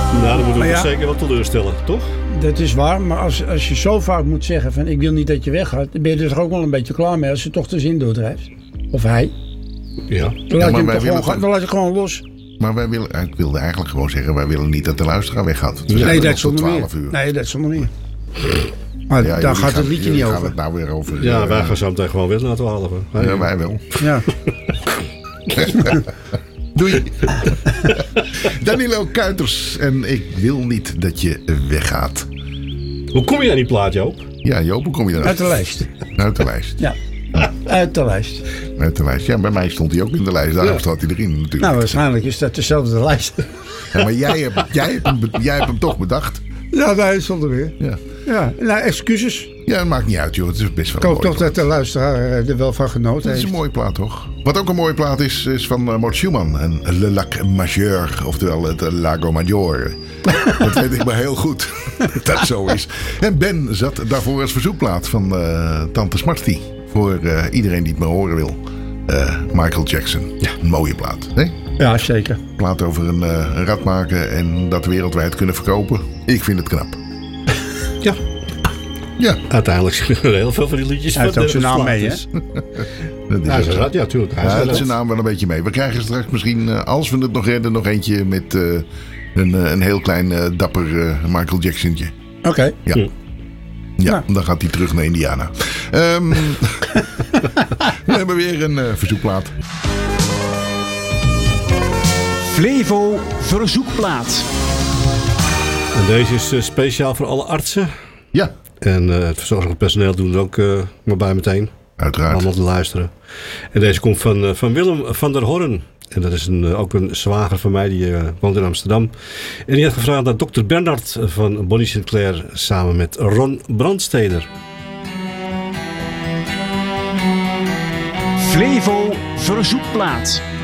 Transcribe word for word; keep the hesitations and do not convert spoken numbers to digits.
Nou, dan moeten we ja, zeker wel teleurstellen, toch? Dat is waar, maar als, als je zo vaak moet zeggen van ik wil niet dat je weggaat, dan ben je er toch ook wel een beetje klaar mee als je toch de zin doordrijft. Of hij. Ja. Dan laat, Ja, je, hem maar wij toch willen gewoon, het- dan laat je gewoon los. Maar wij willen, ik wilde eigenlijk gewoon zeggen, wij willen niet dat de luisteraar weggaat. We zijn Nee, er dat nog tot zonder twaalf meer. uur. Nee, dat zonder meer. Maar Ja, daar jullie gaat gaan- het liedje jullie niet gaan over. het nou weer over. Ja, eh, wij gaan zo meteen gewoon weg na twaalf. hè. Ja, wij wel. Ja. Doei. Danilo Kuiters. En ik wil niet dat je weggaat. Hoe kom je aan die plaat, Joop? Ja, Joop, hoe kom je Uit eruit? de lijst. Uit de lijst. Ja, uit de lijst. Uit de lijst. Ja, bij mij stond hij ook in de lijst. Daarom Ja. staat hij erin natuurlijk. Nou, waarschijnlijk is dat dezelfde lijst. Ja, maar jij hebt, jij, hebt hem, be- jij hebt hem toch bedacht. Ja, nee, zonder meer. Ja. Ja, nou, excuses. Ja, dat maakt niet uit, joh. Het is best wel Ik een hoop mooie toch plaat. dat de luisteraar er wel van genoten Het is heeft. een mooie plaat, toch? Wat ook een mooie plaat is, is van uh, Mort Schumann. En Le Lac Majeur, oftewel het uh, Lago Maggiore. Dat weet ik maar heel goed, dat dat zo is. En Ben zat daarvoor als verzoekplaat van uh, Tante Smarty. Voor uh, iedereen die het maar horen wil. Uh, Michael Jackson. Ja, een mooie plaat. Hè? Ja, zeker. Plaat over een, uh, een rad maken en dat wereldwijd kunnen verkopen. Ik vind het knap. Ja. Ja, Uiteindelijk zijn er heel veel van die liedjes. Hij heeft van ook zijn de naam mee, hè? plaatjes. dat is Ja, ook zo zo. dat, ja, natuurlijk. Hij Ja, is het wel is zijn naam wel een beetje mee. We krijgen straks misschien, uh, als we het nog redden, nog eentje met uh, een, uh, een heel klein uh, dapper uh, Michael Jacksontje. Oké. Ja. Hm. Ja, Nou. dan gaat hij terug naar Indiana. Um, we hebben weer een uh, verzoekplaat. Flevo Verzoekplaat. En deze is uh, speciaal voor alle artsen. Ja, En uh, het verzorgend personeel doen er ook uh, maar bij meteen. uiteraard. Allemaal te luisteren. En deze komt van, uh, van Willem van der Horn. En dat is een, uh, ook een zwager van mij, die uh, woont in Amsterdam. En die had gevraagd naar dokter Bernhard van Bonnie Sinclair samen met Ron Brandsteder. Flevo Verzoekplaat.